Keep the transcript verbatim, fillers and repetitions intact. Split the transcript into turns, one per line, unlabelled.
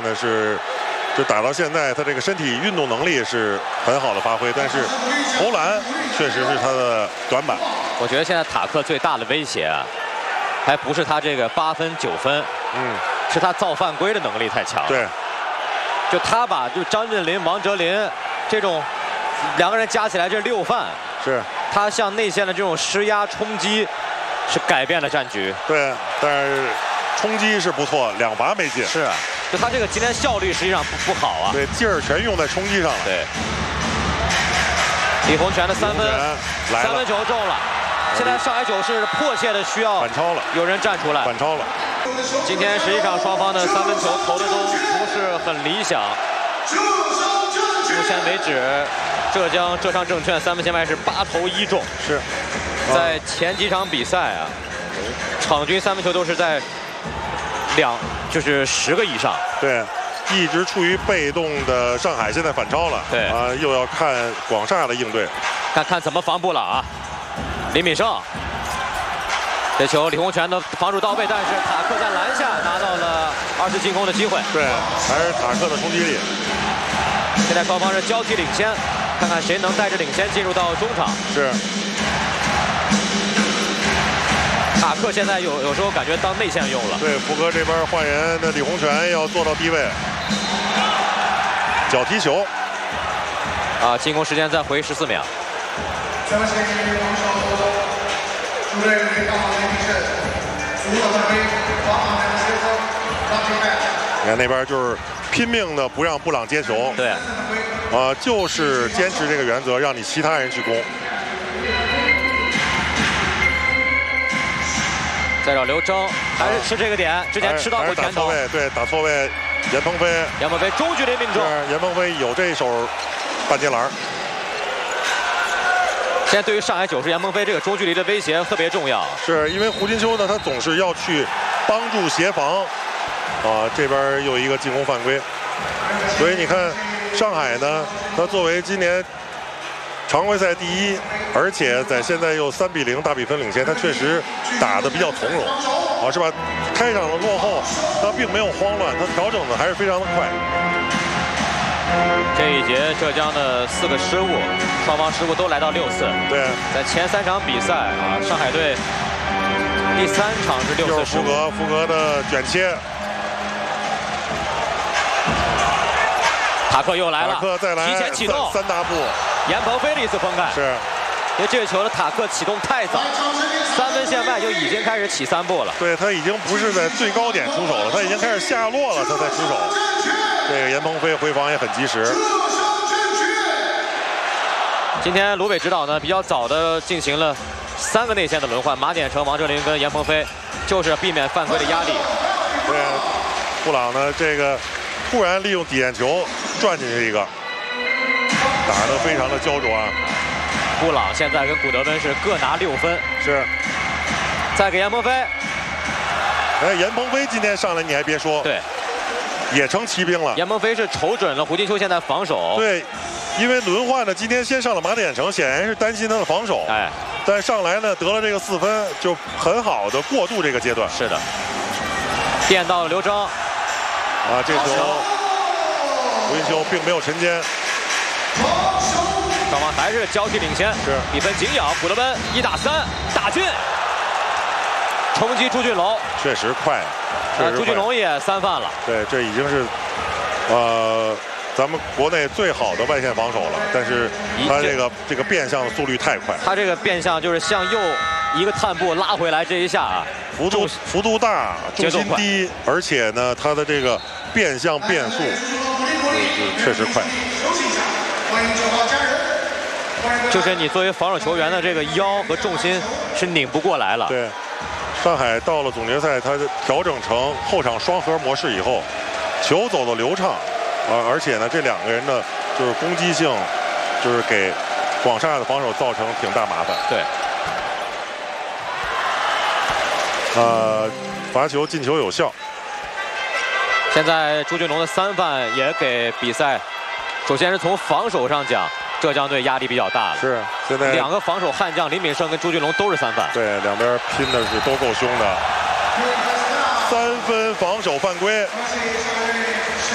呢是，就打到现在，他这个身体运动能力是很好的发挥，但是投篮确实是他的短板。
我觉得现在塔克最大的威胁啊，还不是他这个八分九分，
嗯，
是他造犯规的能力太强。
对，
就他把就张镇麟、王哲林这种两个人加起来这六犯，
是
他向内线的这种施压冲击，是改变了战局。
对，但是冲击是不错，两罚没进。
是，就他这个今天效率实际上不不好啊。
对，劲儿全用在冲击上了。
对，李洪权的三分，三分球中了。现在上海九是迫切的需要
反超了，
有人站出来
反超了。
今天实际上双方的三分球投的都不是很理想。目前为止，浙江浙商证券三分线外是八投一中。
是，
在前几场比赛啊，场均三分球都是在两就是十个以上。
对，一直处于被动的上海现在反超了。
对
啊，又要看广厦的应对，
看看怎么防布朗啊。林敏胜，这球李洪权的防守到位，但是塔克在篮下拿到了二次进攻的机会。
对，还是塔克的冲击力。
现在双方是交替领先，看看谁能带着领先进入到中场。
是。
塔克现在有有时候感觉当内线用了。
对，福哥这边换人的李洪权要做到低位，脚踢球。
啊，进攻时间再回十四秒。
你看那边就是拼命的不让布朗接球。
对。
啊、呃，就是坚持这个原则，让你其他人去攻。
再找刘铮，还是吃这个点，之前吃到过甜头。
对，打错位，严鹏飞。
严鹏飞中距离命中。
严鹏飞有这一手半截篮。
现在对于上海九是严鹏飞这个中距离的威胁特别重要，
是因为胡金秋呢，他总是要去帮助协防，啊，这边又一个进攻犯规，所以你看上海呢，他作为今年常规赛第一，而且在现在又三比零大比分领先，他确实打得比较从容，啊，是吧？开场的落后，他并没有慌乱，他调整的还是非常的快。
这一节浙江的四个失误，双方失误都来到六次。
对，
在前三场比赛啊，上海队第三场是六次失误。
福格，福格的卷切。
塔克又来了，
塔克再来，
提前启动
三大步。
严鹏飞的一次封盖。
是，
因为这个球的塔克启动太早，三分线外就已经开始起三步了。
对，他已经不是在最高点出手了，他已经开始下落了，他才出手。这个严鹏飞回防也很及时。
今天卢北指导呢比较早的进行了三个内线的轮换，马典成、王哲林跟严鹏飞，就是避免犯规的压力。
对，布朗呢这个突然利用底线球转进去一个，打得非常的焦灼啊。
布朗现在跟古德温是各拿六分。
是。
再给严鹏飞。
哎，严鹏飞今天上来你还别说。
对。
也成骑兵了。
严鹏飞是瞅准了胡金秋现在防守。
对，因为轮换呢，今天先上了马典成，显然是担心他的防守。
哎，
但上来呢得了这个四分，就很好的过渡这个阶段。
是的。垫到了刘铮。
啊，这球胡金秋并没有沉肩。
双方还是交替领先，
是
比分紧咬。古德温一打三，大俊冲击朱俊龙，
确实快。
呃，朱俊龙也三犯了。
对，这已经是，呃，咱们国内最好的外线防守了。但是他这个这个变向的速率太快。
他这个变向就是向右一个探步拉回来，这一下啊，
幅度幅度大，重心低，而且呢，他的这个变向变速，确实快。
就是你作为防守球员的这个腰和重心是拧不过来了。
对。上海到了总决赛，他调整成后场双核模式以后，球走的流畅，啊，而且呢，这两个人的就是攻击性，就是给广厦的防守造成挺大麻烦。
对。
呃，罚球进球有效。
现在朱俊龙的三犯也给比赛，首先是从防守上讲，浙江队压力比较大了。
是，现在
两个防守悍将林敏胜跟朱俊龙都是三犯。
对，两边拼的是都够凶的。三分防守犯规。